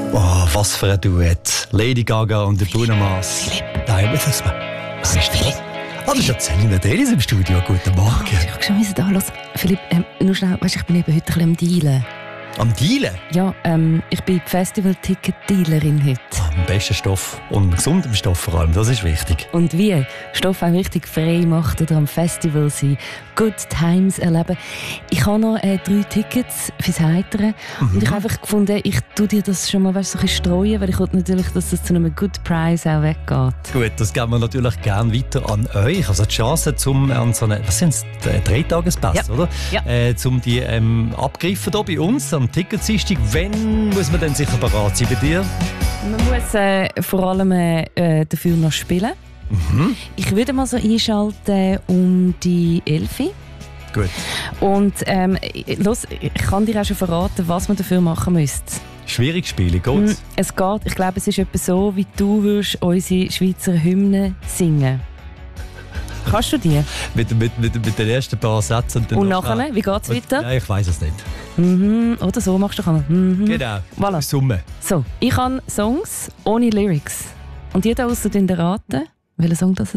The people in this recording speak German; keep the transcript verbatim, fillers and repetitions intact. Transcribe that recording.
Oh, was für ein Duett. Lady Gaga und der Bruno Mars. Philipp. Nein, das ist was ist Philipp. das? Oh, das ist ja Celine Delis im Studio. Guten Morgen. Ich habe schon da los. Philipp, ähm, nur schnell, weißt, ich bin eben heute ein bisschen am Dealen. Am Dealen? Ja, ähm, ich bin Festival-Ticket-Dealerin heute. Am besten Stoff und gesundem Stoff vor allem, das ist wichtig. Und wie Stoff auch richtig frei macht oder am Festival sein, Good Times erleben. Ich habe noch äh, drei Tickets fürs Heitere mhm. und ich habe einfach gefunden, ich tue dir das schon mal weißt, so ein bisschen streuen, weil ich wollte natürlich, dass das zu einem Good Price auch weggeht. Gut, das geben wir natürlich gerne weiter an euch. Also die Chance, zum an so eine, was sind es, Dreitagespass, ja. oder? Ja. Äh, zum die ähm, abgreifen hier bei uns am Ticketsystem. Wenn muss man dann sicher bereit sein bei dir? Man muss äh, vor allem äh, dafür noch spielen. Mhm. Ich würde mal so einschalten um die elf. Gut. Und ähm, los, ich kann dir auch schon verraten, was man dafür machen müsste. Schwierig spielen, geht's? Mm, es geht. Ich glaube, es ist etwa so, wie du würdest unsere Schweizer Hymne singen. Kannst du die? Mit, mit, mit, mit den ersten paar Sätzen. Und, und nachher, wie geht es weiter? Ja, ich weiss es nicht. Mhm. Oder so machst du kann. Mhm. Genau. Voilà. Summe. So, ich habe Songs ohne Lyrics. Und jeder außer den raten, welcher Song das ist.